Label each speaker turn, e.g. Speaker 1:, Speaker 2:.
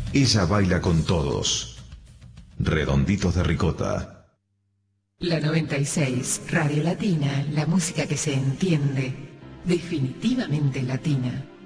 Speaker 1: Ella baila con todos. Redonditos de Ricota.
Speaker 2: La 96, Radio Latina, la música que se entiende, definitivamente latina.